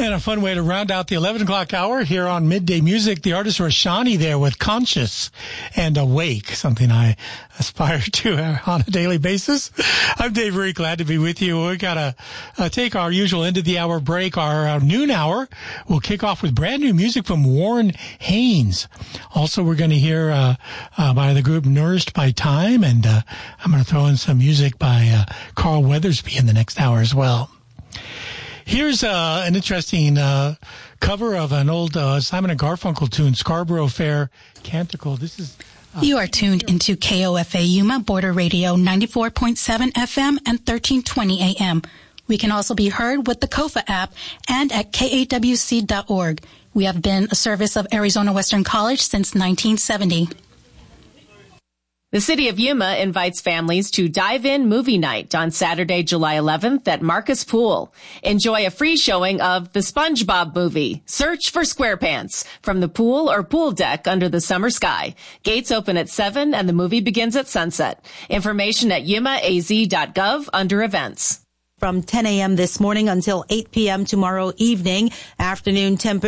And a fun way to round out the 11 o'clock hour here on Midday Music. The artist Rashani there with Conscious and Awake, something I aspire to on a daily basis. I'm Dave Reed, glad to be with you. We got to take our usual end of the hour break. Our noon hour will kick off with brand new music from Warren Haynes. Also, we're going to hear by the group Nourished by Time, and I'm going to throw in some music by Carl Weathersby in the next hour as well. Here's an interesting cover of an old Simon & Garfunkel tune, Scarborough Fair Canticle. This is... You are tuned into KOFA Yuma Border Radio 94.7 FM and 1320 AM. We can also be heard with the KOFA app and at KAWC.org. We have been a service of Arizona Western College since 1970. The City of Yuma invites families to dive-in movie night on Saturday, July 11th at Marcus Pool. Enjoy a free showing of The SpongeBob Movie, Search for SquarePants, from the pool or pool deck under the summer sky. Gates open at 7 and the movie begins at sunset. Information at yumaaz.gov under events. From 10 a.m. this morning until 8 p.m. tomorrow evening, afternoon temperature